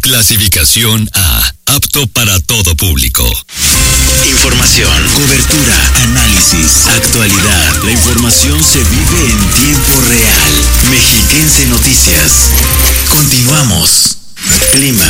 Clasificación A, apto para todo público. Información, cobertura, análisis, actualidad. La información se vive en tiempo real. Mexiquense Noticias. Continuamos. Clima.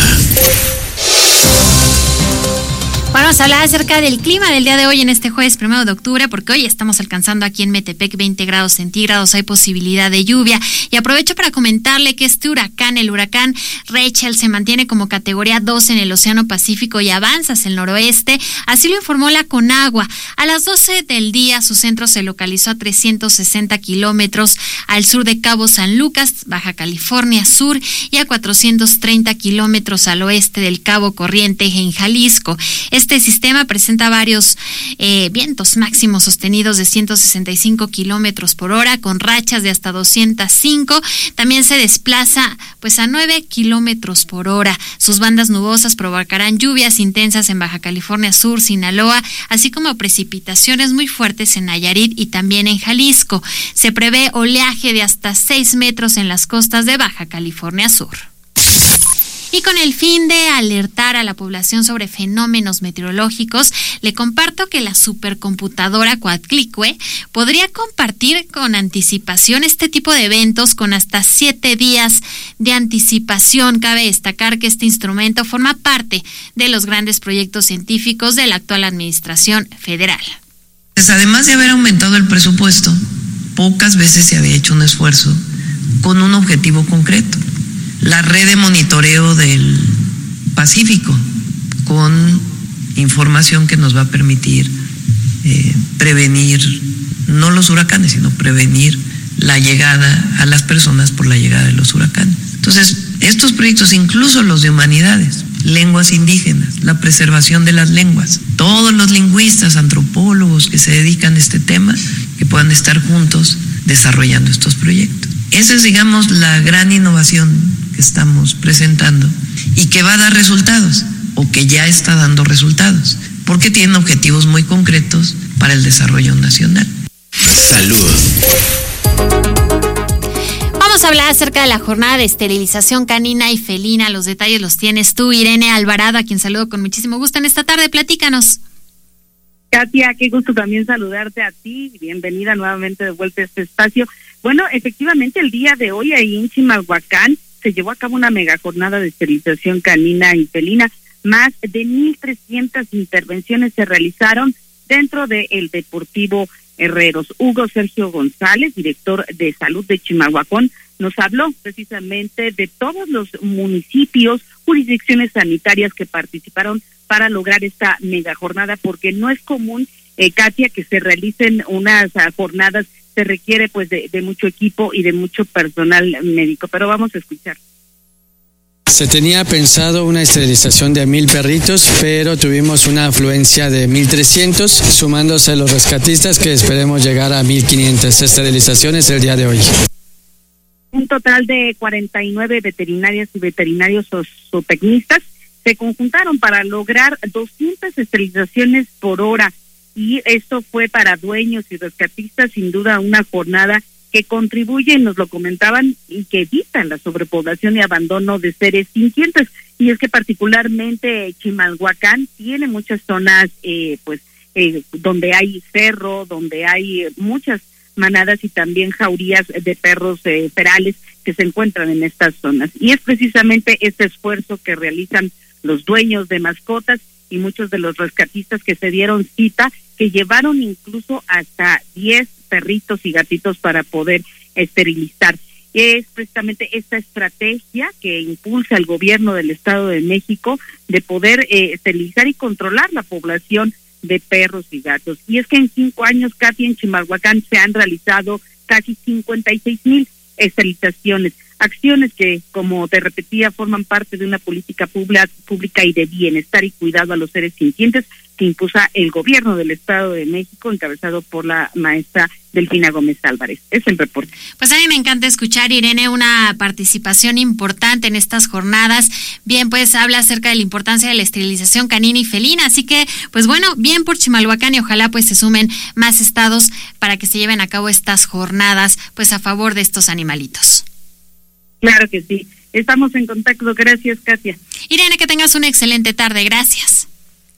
Vamos a hablar acerca del clima del día de hoy en este jueves 1 de octubre, porque hoy estamos alcanzando aquí en Metepec 20 grados centígrados, hay posibilidad de lluvia. Y aprovecho para comentarle que este huracán, el huracán Rachel, se mantiene como categoría 2 en el Océano Pacífico y avanza hacia el noroeste. Así lo informó la Conagua. A las 12 del día, su centro se localizó a 360 kilómetros al sur de Cabo San Lucas, Baja California Sur, y a 430 kilómetros al oeste del Cabo Corriente, en Jalisco. Este sistema presenta varios vientos máximos sostenidos de 165 kilómetros por hora, con rachas de hasta 205. También se desplaza a 9 kilómetros por hora. Sus bandas nubosas provocarán lluvias intensas en Baja California Sur, Sinaloa, así como precipitaciones muy fuertes en Nayarit y también en Jalisco. Se prevé oleaje de hasta 6 metros en las costas de Baja California Sur. Y con el fin de alertar a la población sobre fenómenos meteorológicos, le comparto que la supercomputadora Coatlicue podría compartir con anticipación este tipo de eventos con hasta 7 días de anticipación. Cabe destacar que este instrumento forma parte de los grandes proyectos científicos de la actual administración federal. Pues además de haber aumentado el presupuesto, pocas veces se había hecho un esfuerzo con un objetivo concreto. La red de monitoreo del Pacífico, con información que nos va a permitir prevenir, no los huracanes, sino prevenir la llegada a las personas por la llegada de los huracanes. Entonces, estos proyectos, incluso los de humanidades, lenguas indígenas, la preservación de las lenguas, todos los lingüistas, antropólogos que se dedican a este tema, que puedan estar juntos desarrollando estos proyectos. Esa es, digamos, la gran innovación que estamos presentando y que va a dar resultados, o que ya está dando resultados, porque tiene objetivos muy concretos para el desarrollo nacional. Salud. Vamos a hablar acerca de la jornada de esterilización canina y felina. Los detalles los tienes tú, Irene Alvarado, a quien saludo con muchísimo gusto en esta tarde. Platícanos. Katia, qué gusto también saludarte a ti. Bienvenida nuevamente de vuelta a este espacio. Bueno, efectivamente, el día de hoy ahí en Chimalhuacán se llevó a cabo una mega jornada de esterilización canina y felina. Más de 1,300 intervenciones se realizaron dentro del Deportivo Herreros. Hugo Sergio González, director de salud de Chimalhuacán, nos habló precisamente de todos los municipios, jurisdicciones sanitarias que participaron para lograr esta mega jornada, porque no es común, Katia, que se realicen unas jornadas. Se requiere de mucho equipo y de mucho personal médico, pero vamos a escuchar. Se tenía pensado una esterilización de 1,000 perritos, pero tuvimos una afluencia de 1,300, sumándose los rescatistas, que esperemos llegar a 1,500 esterilizaciones el día de hoy. Un total de 49 veterinarias y veterinarios zootecnistas se conjuntaron para lograr 200 esterilizaciones por hora. Y esto fue para dueños y rescatistas, sin duda una jornada que contribuye, nos lo comentaban, y que evita la sobrepoblación y abandono de seres sintientes. Y es que particularmente Chimalhuacán tiene muchas zonas donde hay cerro, donde hay muchas manadas y también jaurías de perros ferales que se encuentran en estas zonas. Y es precisamente este esfuerzo que realizan los dueños de mascotas y muchos de los rescatistas que se dieron cita, que llevaron incluso hasta 10 perritos y gatitos para poder esterilizar. Es precisamente esta estrategia que impulsa el gobierno del Estado de México de poder esterilizar y controlar la población de perros y gatos. Y es que en 5 años, Katy, en Chimalhuacán se han realizado casi 56,000 esterilizaciones. Acciones que, como te repetía, forman parte de una política pública y de bienestar y cuidado a los seres sintientes que impulsa el gobierno del Estado de México, encabezado por la maestra Delfina Gómez Álvarez. Es el reporte. Pues a mí me encanta escuchar, Irene, una participación importante en estas jornadas. Bien, pues habla acerca de la importancia de la esterilización canina y felina, así que, pues bueno, bien por Chimalhuacán, y ojalá pues se sumen más estados para que se lleven a cabo estas jornadas, pues a favor de estos animalitos. Claro que sí. Estamos en contacto. Gracias, Katia. Irene, que tengas una excelente tarde. Gracias.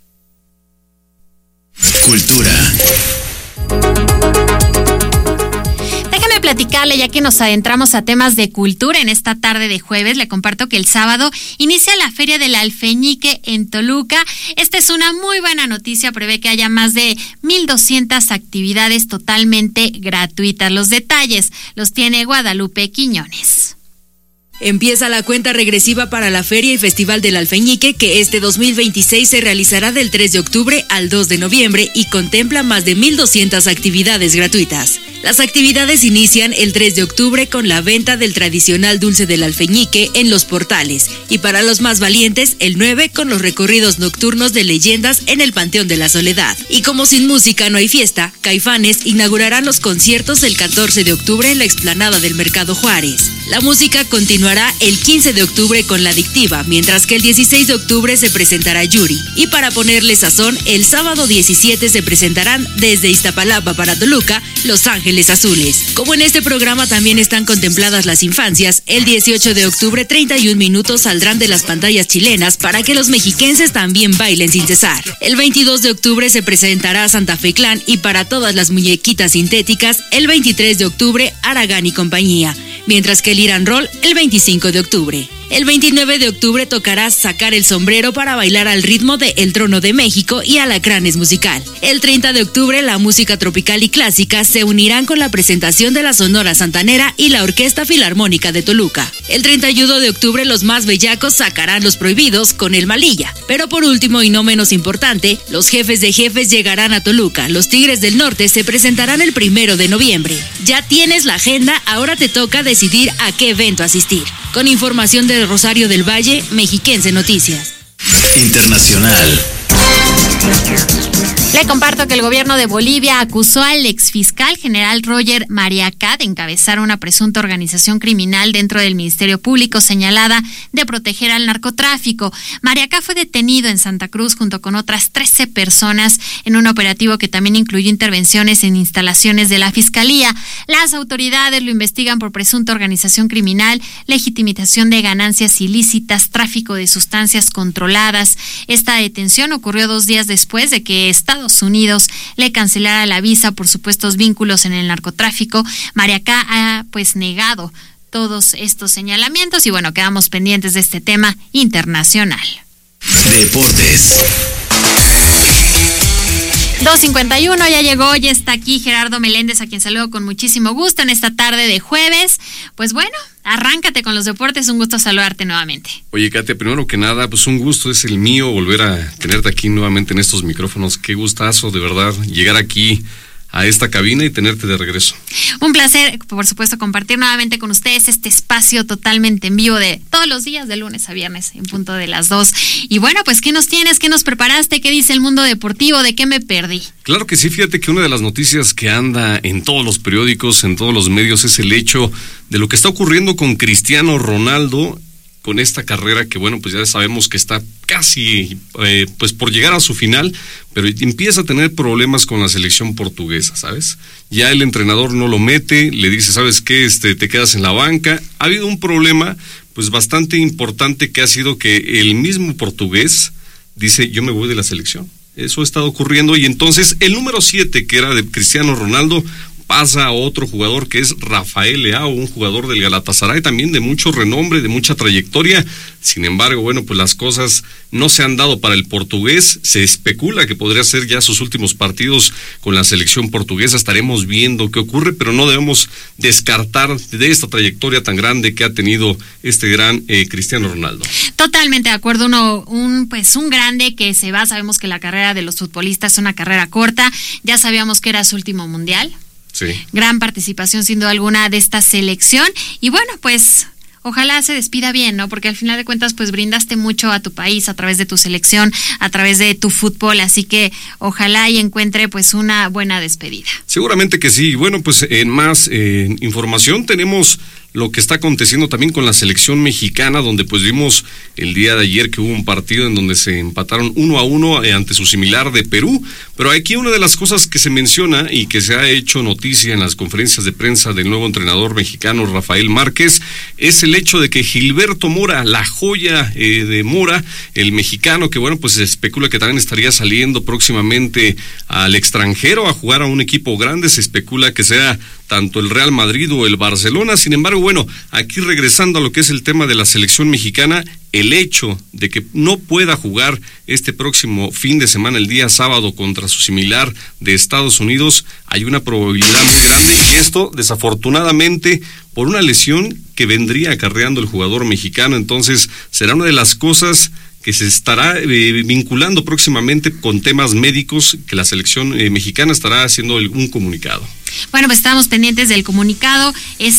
Cultura. Déjame platicarle, ya que nos adentramos a temas de cultura en esta tarde de jueves, le comparto que el sábado inicia la Feria del Alfeñique en Toluca. Esta es una muy buena noticia, prevé que haya más de 1,200 actividades totalmente gratuitas. Los detalles los tiene Guadalupe Quiñones. Empieza la cuenta regresiva para la Feria y Festival del Alfeñique, que este 2026 se realizará del 3 de octubre al 2 de noviembre y contempla más de 1,200 actividades gratuitas. Las actividades inician el 3 de octubre con la venta del tradicional dulce del alfeñique en los portales y para los más valientes el 9 con los recorridos nocturnos de leyendas en el Panteón de la Soledad. Y como sin música no hay fiesta, Caifanes inaugurarán los conciertos el 14 de octubre en la explanada del Mercado Juárez. La música continuará el 15 de octubre con La Adictiva, mientras que el 16 de octubre se presentará Yuri. Y para ponerle sazón, el sábado 17 se presentarán desde Iztapalapa para Toluca, Los Ángeles Azules. Como en este programa también están contempladas las infancias, el 18 de octubre 31 minutos saldrán de las pantallas chilenas para que los mexiquenses también bailen sin cesar. El 22 de octubre se presentará Santa Fe Clan y para todas las muñequitas sintéticas, el 23 de octubre Aragán y compañía, mientras que el Irán Roll el 25 de octubre. El 29 de octubre tocará Sacar el Sombrero para bailar al ritmo de El Trono de México y Alacranes Musical. El 30 de octubre la música tropical y clásica se unirán con la presentación de la Sonora Santanera y la Orquesta Filarmónica de Toluca. El 31 de octubre los más bellacos sacarán Los Prohibidos con El Malilla. Pero por último y no menos importante, los Jefes de Jefes llegarán a Toluca. Los Tigres del Norte se presentarán el 1 de noviembre. Ya tienes la agenda, ahora te toca decidir a qué evento asistir. Con información de Rosario del Valle, Mexiquense Noticias. Internacional. Le comparto que el gobierno de Bolivia acusó al exfiscal general Roger Mariacá de encabezar una presunta organización criminal dentro del Ministerio Público señalada de proteger al narcotráfico. Mariacá fue detenido en Santa Cruz junto con otras 13 personas en un operativo que también incluyó intervenciones en instalaciones de la Fiscalía. Las autoridades lo investigan por presunta organización criminal, legitimización de ganancias ilícitas, tráfico de sustancias controladas. Esta detención ocurrió 2 días después de que Estados Unidos le cancelara la visa por supuestos vínculos en el narcotráfico. Mariacá ha negado todos estos señalamientos y bueno, quedamos pendientes de este tema internacional. Deportes. 2:51, ya llegó, ya está aquí Gerardo Meléndez, a quien saludo con muchísimo gusto en esta tarde de jueves. Pues bueno, arráncate con los deportes, un gusto saludarte nuevamente. Oye, Katia, primero que nada, pues un gusto es el mío volver a tenerte aquí nuevamente en estos micrófonos. Qué gustazo, de verdad, llegar aquí a esta cabina y tenerte de regreso. Un placer, por supuesto, compartir nuevamente con ustedes este espacio totalmente en vivo de todos los días, de lunes a viernes, en punto de las 2. Y bueno, pues, ¿qué nos tienes? ¿Qué nos preparaste? ¿Qué dice el mundo deportivo? ¿De qué me perdí? Claro que sí, fíjate que una de las noticias que anda en todos los periódicos, en todos los medios, es el hecho de lo que está ocurriendo con Cristiano Ronaldo, con esta carrera que, bueno, pues ya sabemos que está casi pues por llegar a su final, pero empieza a tener problemas con la selección portuguesa, ¿sabes? Ya el entrenador no lo mete, le dice, ¿sabes qué? Te quedas en la banca. Ha habido un problema pues bastante importante que ha sido que el mismo portugués dice, yo me voy de la selección. Eso ha estado ocurriendo y entonces el número 7, que era de Cristiano Ronaldo, pasa a otro jugador que es Rafael Leao, un jugador del Galatasaray, también de mucho renombre, de mucha trayectoria. Sin embargo, bueno, pues las cosas no se han dado para el portugués. Se especula que podría ser ya sus últimos partidos con la selección portuguesa. Estaremos viendo qué ocurre, pero no debemos descartar de esta trayectoria tan grande que ha tenido este gran Cristiano Ronaldo. Totalmente de acuerdo, un grande que se va. Sabemos que la carrera de los futbolistas es una carrera corta. Ya sabíamos que era su último mundial. Sí. Gran participación sin duda alguna de esta selección y bueno, pues ojalá se despida bien, ¿no? Porque al final de cuentas pues brindaste mucho a tu país a través de tu selección, a través de tu fútbol, así que ojalá y encuentre pues una buena despedida. Seguramente que sí. Bueno, pues en más información tenemos lo que está aconteciendo también con la selección mexicana, donde pues vimos el día de ayer que hubo un partido en donde se empataron 1-1 ante su similar de Perú, pero aquí una de las cosas que se menciona y que se ha hecho noticia en las conferencias de prensa del nuevo entrenador mexicano Rafael Márquez es el hecho de que Gilberto Mora, la joya de Mora, el mexicano que bueno pues se especula que también estaría saliendo próximamente al extranjero a jugar a un equipo grande, se especula que sea tanto el Real Madrid o el Barcelona. Sin embargo, bueno, aquí regresando a lo que es el tema de la selección mexicana, el hecho de que no pueda jugar este próximo fin de semana, el día sábado, contra su similar de Estados Unidos, hay una probabilidad muy grande, y esto desafortunadamente por una lesión que vendría acarreando el jugador mexicano. Entonces será una de las cosas que se estará vinculando próximamente con temas médicos, que la selección mexicana estará haciendo un comunicado. Bueno, pues estamos pendientes del comunicado,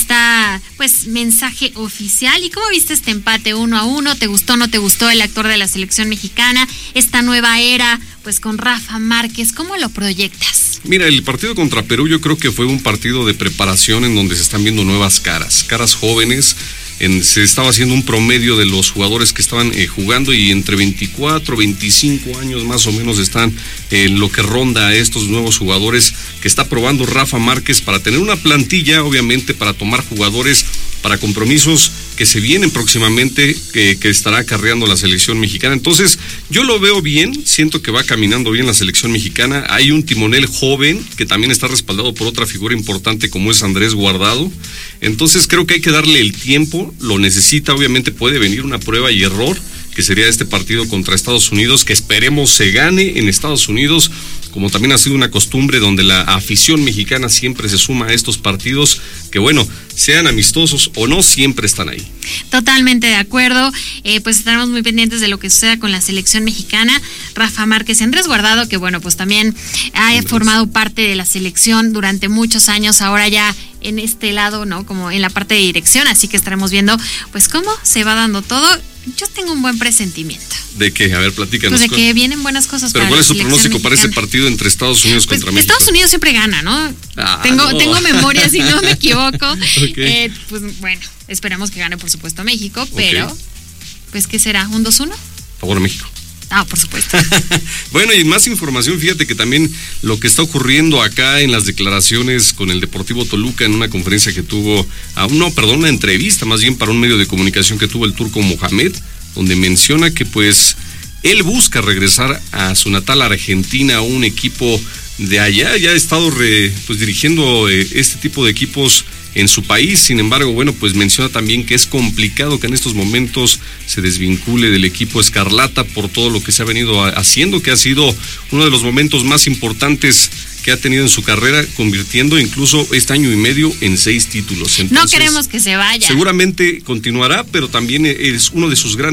pues mensaje oficial. ¿Y cómo viste este empate 1-1? ¿Te gustó o no te gustó el actor de la selección mexicana? Esta nueva era, pues con Rafa Márquez, ¿cómo lo proyectas? Mira, el partido contra Perú yo creo que fue un partido de preparación en donde se están viendo nuevas caras jóvenes. Se estaba haciendo un promedio de los jugadores que estaban jugando, y entre 24, 25 años más o menos están en lo que ronda a estos nuevos jugadores que está probando Rafa Márquez para tener una plantilla, obviamente, para tomar jugadores para compromisos que se vienen próximamente, que estará acarreando la selección mexicana. Entonces, yo lo veo bien, siento que va caminando bien la selección mexicana. Hay un timonel joven que también está respaldado por otra figura importante como es Andrés Guardado. Entonces, creo que hay que darle el tiempo, lo necesita, obviamente puede venir una prueba y error, que sería este partido contra Estados Unidos, que esperemos se gane en Estados Unidos, como también ha sido una costumbre donde la afición mexicana siempre se suma a estos partidos, que bueno, sean amistosos o no, siempre están ahí. Totalmente de acuerdo, pues estaremos muy pendientes de lo que suceda con la selección mexicana. Rafa Márquez, Andrés Guardado, que bueno, pues también ha formado parte de la selección durante muchos años, ahora ya en este lado, ¿no? Como en la parte de dirección, así que estaremos viendo pues cómo se va dando todo. Yo tengo un buen presentimiento. ¿De qué? A ver, platícanos. Pues de que vienen buenas cosas. Pero ¿cuál es su pronóstico para ese partido entre Estados Unidos contra México? Estados Unidos siempre gana, ¿no? Tengo memoria, si no me equivoco. Okay. Pues bueno, esperamos que gane, por supuesto, México, pero pues ¿qué será? ¿Un 2-1? Favor México. Por supuesto. Bueno, y más información, fíjate que también lo que está ocurriendo acá en las declaraciones con el Deportivo Toluca en una conferencia que tuvo, una entrevista más bien para un medio de comunicación que tuvo el Turco Mohamed, donde menciona que pues él busca regresar a su natal Argentina, a un equipo de allá, ya ha estado dirigiendo este tipo de equipos en su país. Sin embargo, bueno, pues menciona también que es complicado que en estos momentos se desvincule del equipo Escarlata por todo lo que se ha venido haciendo, que ha sido uno de los momentos más importantes que ha tenido en su carrera, convirtiendo incluso este año y medio en 6 títulos. Entonces, no queremos que se vaya. Seguramente continuará, pero también es uno de sus grandes